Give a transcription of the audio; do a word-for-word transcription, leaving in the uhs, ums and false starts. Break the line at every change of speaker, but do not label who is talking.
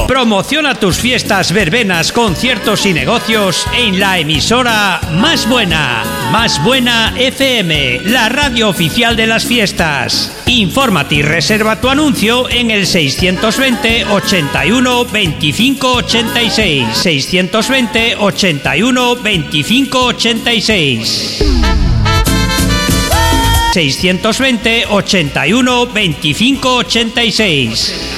Promociona tus fiestas, verbenas, conciertos y negocios en la emisora Más Buena. Más Buena F M, la radio oficial de las fiestas. Infórmate y reserva tu anuncio en el seiscientos veinte, ochenta y uno, veinticinco, ochenta y seis. seiscientos veinte, ochenta y uno, veinticinco, ochenta y seis. seiscientos veinte, ochenta y uno, veinticinco, ochenta y seis.